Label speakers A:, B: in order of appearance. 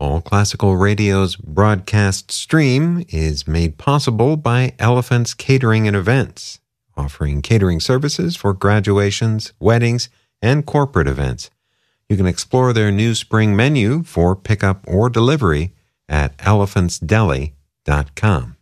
A: All Classical Radio's broadcast stream is made possible by Elephant's Catering and Events, offering catering services for graduations, weddings, and corporate events. You can explore their new spring menu for pickup or delivery at elephantsdeli.com.